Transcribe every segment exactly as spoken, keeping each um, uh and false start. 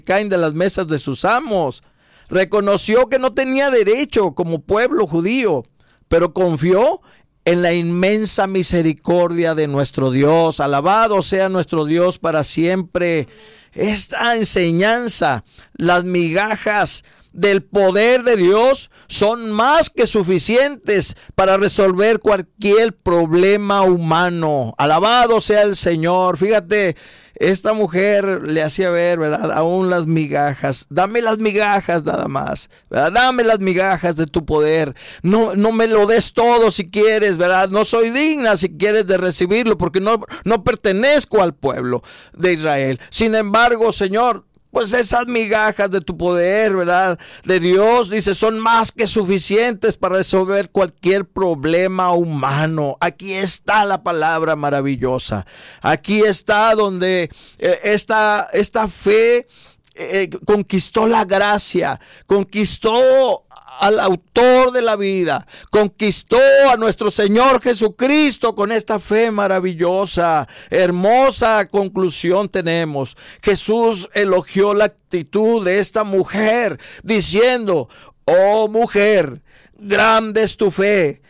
caen de las mesas de sus amos. Reconoció que no tenía derecho como pueblo judío, pero confió en la inmensa misericordia de nuestro Dios. Alabado sea nuestro Dios para siempre. Esta enseñanza, las migajas del poder de Dios son más que suficientes para resolver cualquier problema humano. Alabado sea el Señor. Fíjate, esta mujer le hacía ver, ¿verdad?, aún las migajas. Dame las migajas nada más, ¿verdad? Dame las migajas de tu poder. No, no me lo des todo si quieres, ¿verdad? No soy digna si quieres de recibirlo, porque no, no pertenezco al pueblo de Israel. Sin embargo, Señor, pues esas migajas de tu poder, ¿verdad?, de Dios, dice, son más que suficientes para resolver cualquier problema humano. Aquí está la palabra maravillosa. Aquí está donde eh, esta, esta fe eh, conquistó la gracia, conquistó al autor de la vida, conquistó a nuestro Señor Jesucristo con esta fe maravillosa. Hermosa conclusión tenemos. Jesús elogió la actitud de esta mujer diciendo: oh mujer, grande es tu fe,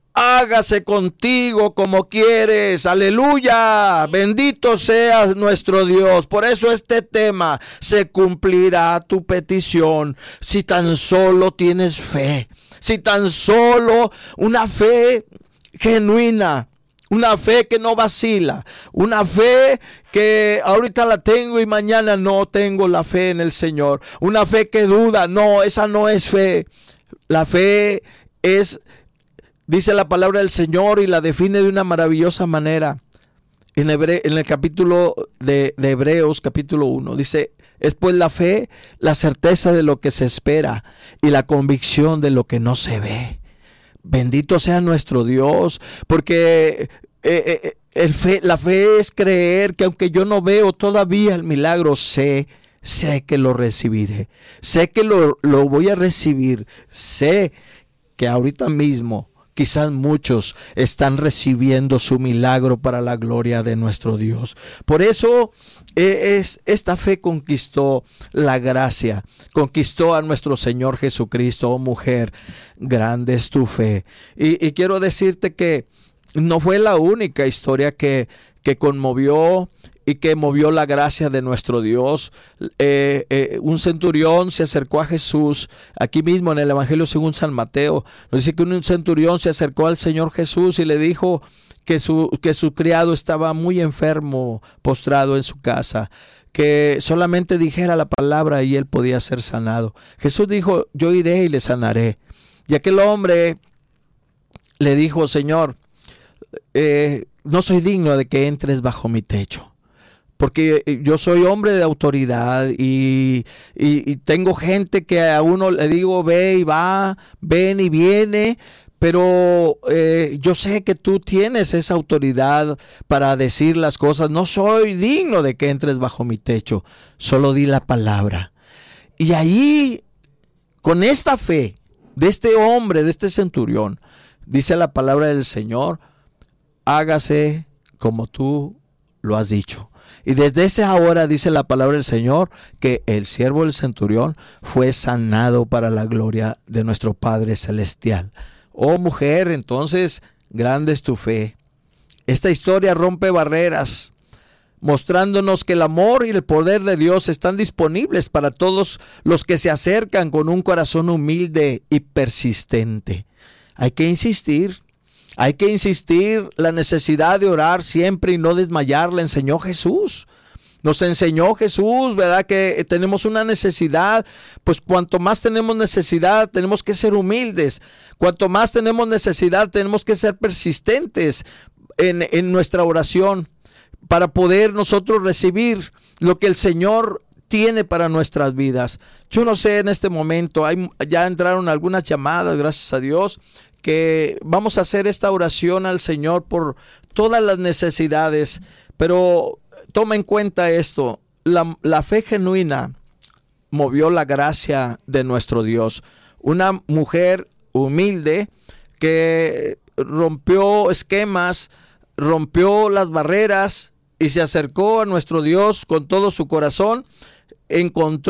hágase contigo como quieres. Aleluya, bendito seas nuestro Dios. Por eso este tema: se cumplirá tu petición si tan solo tienes fe, si tan solo una fe genuina, una fe que no vacila, una fe que ahorita la tengo y mañana no tengo la fe en el Señor, una fe que duda. No, esa no es fe. La fe es, dice la palabra del Señor y la define de una maravillosa manera. En, Hebre, en el capítulo de, de Hebreos, capítulo uno, dice: es pues la fe, la certeza de lo que se espera y la convicción de lo que no se ve. Bendito sea nuestro Dios, porque eh, eh, el fe, la fe es creer que aunque yo no veo todavía el milagro, sé Sé que lo recibiré, sé que lo, lo voy a recibir, sé que ahorita mismo quizás muchos están recibiendo su milagro para la gloria de nuestro Dios. Por eso eh, es, esta fe conquistó la gracia, conquistó a nuestro Señor Jesucristo. Oh mujer, grande es tu fe. Y, y quiero decirte que no fue la única historia que, que conmovió y que movió la gracia de nuestro Dios. Eh, eh, un centurión se acercó a Jesús, aquí mismo en el Evangelio según San Mateo, nos dice que un centurión se acercó al Señor Jesús y le dijo que su, que su criado estaba muy enfermo, postrado en su casa, que solamente dijera la palabra y él podía ser sanado. Jesús dijo: yo iré y le sanaré. Y aquel hombre le dijo: Señor, eh, no soy digno de que entres bajo mi techo, porque yo soy hombre de autoridad y, y, y tengo gente que a uno le digo ve y va, ven y viene, pero eh, yo sé que tú tienes esa autoridad para decir las cosas. No soy digno de que entres bajo mi techo, solo di la palabra. Y ahí, con esta fe de este hombre, de este centurión, dice la palabra del Señor: hágase como tú lo has dicho. Y desde esa hora dice la palabra del Señor que el siervo del centurión fue sanado para la gloria de nuestro Padre Celestial. Oh mujer, entonces, grande es tu fe. Esta historia rompe barreras, mostrándonos que el amor y el poder de Dios están disponibles para todos los que se acercan con un corazón humilde y persistente. Hay que insistir. Hay que insistir, la necesidad de orar siempre y no desmayar la enseñó Jesús. Nos enseñó Jesús, ¿verdad?, que tenemos una necesidad. Pues cuanto más tenemos necesidad, tenemos que ser humildes. Cuanto más tenemos necesidad, tenemos que ser persistentes en, en nuestra oración para poder nosotros recibir lo que el Señor tiene para nuestras vidas. Yo no sé, en este momento hay, ya entraron algunas llamadas, gracias a Dios, que vamos a hacer esta oración al Señor por todas las necesidades, pero toma en cuenta esto: la, la fe genuina movió la gracia de nuestro Dios. Una mujer humilde que rompió esquemas, rompió las barreras y se acercó a nuestro Dios con todo su corazón. encontró